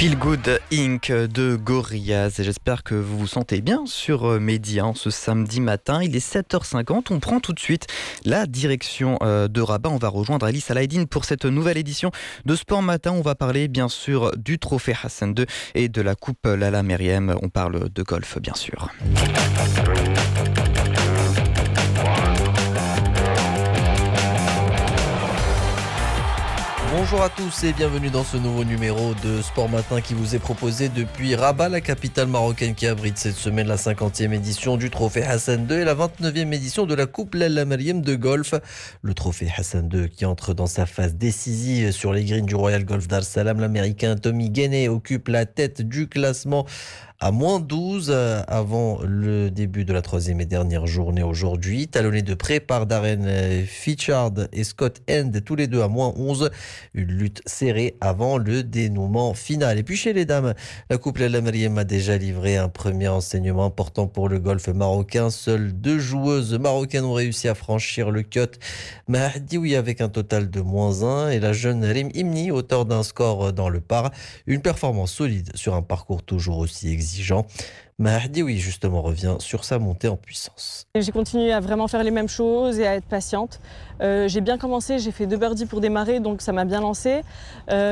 Feel Good Inc. de Gorillaz et j'espère que vous vous sentez bien sur Média ce samedi matin. Il est 7h50, on prend tout de suite la direction de Rabat. On va rejoindre Ali Salahdine pour cette nouvelle édition de Sport Matin. On va parler bien sûr du trophée Hassan II et de la coupe Lalla Meriem. On parle de golf bien sûr. Bonjour à tous et bienvenue dans ce nouveau numéro de Sport Matin qui vous est proposé depuis Rabat, la capitale marocaine qui abrite cette semaine la 50e édition du trophée Hassan II et la 29e édition de la coupe Lalla Meriem de golf. Le trophée Hassan II qui entre dans sa phase décisive sur les greens du Royal Golf Dar es Salaam. L'Américain Tommy Guiney occupe la tête du classement à moins 12 avant le début de la troisième et dernière journée aujourd'hui. Talonné de près par Darren Fitchard et Scott End, tous les deux à moins 11. Une lutte serrée avant le dénouement final. Et puis chez les dames, la coupe Lalla Meriem a déjà livré un premier enseignement important pour le golf marocain. Seules deux joueuses marocaines ont réussi à franchir le cut. Mahdi avec un total de moins 1 et la jeune Rim Imni, auteur d'un score dans le par. Une performance solide sur un parcours toujours aussi exigeant. Mahdi, justement, revient sur sa montée en puissance. J'ai continué à vraiment faire les mêmes choses et à être patiente. J'ai bien commencé, j'ai fait 2 birdies pour démarrer, donc ça m'a bien lancé.